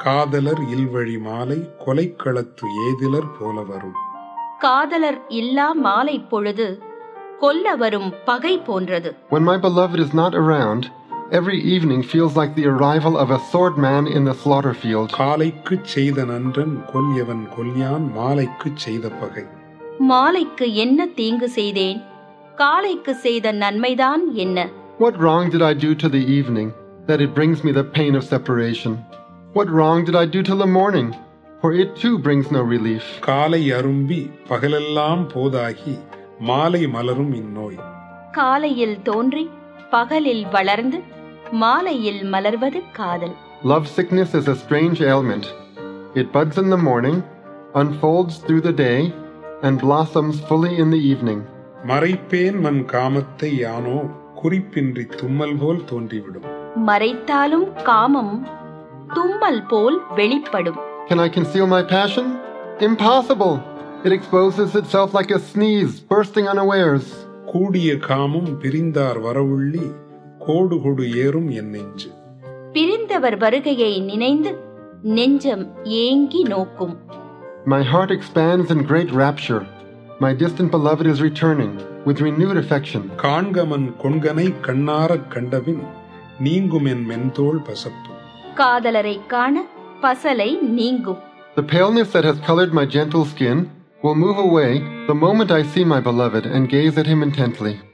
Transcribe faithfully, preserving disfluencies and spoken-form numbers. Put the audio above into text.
காதலர் இல்வழி மாலை கொலைக்களத்து ஏதிலர் போல வரும். காதலர் இல்லா மாலை பொழுது கொல்ல வரும் பகை போன்றது. When my beloved is not around, every evening feels like the arrival of a swordman in the slaughter field. காலைக்குச் செய்த நன்றன் கொல்யவன் கொல்யான் மாலைக்குச் செய்த பகை. மாலைக்கு என்ன தீங்கு செய்தேன், காலைக்கு செய்த நன்மைதான் என்ன? What wrong did I do to the evening, that it brings me the pain of separation? What wrong did I do to the morning, for it too brings no relief? காலை அரும்பி பகலெல்லாம் போதாகி மாலை மலரும் இந்நோய். காலையில் தோன்றி பகலில் வளர்ந்து மாலையில் மலர்வது காதல். Love sickness is a strange ailment. It buds in the morning, unfolds through the day, and blossoms fully in the evening. மறைப்பேன் மன் காமத்தை யானோ குறிப்பின்றி தும்மல் போல் தோன்றிவிடும். மறைத்தாலும் காமம் தும்மல் போல் வெளிப்படும். Can I conceal my passion? Impossible! It exposes itself like a sneeze bursting unawares. கூடிய காமம் பிரிந்தார் வரவுள்ளி கோடு கொடு ஏறும் என் நெஞ்சு. பிரிந்தவர் வருகையை நினைந்து நெஞ்சம் ஏங்கி நோக்கும். My heart expands in great rapture. My distant beloved is returning with renewed affection. காண்கமன் கொண்கனை கண்ணாரக் கண்டபின் நீங்கும் என் மென்தோள் பசப்பு. காதலரை காண பசலை நீங்கும். The paleness that has colored my gentle skin will move away the moment I see my beloved and gaze at him intently.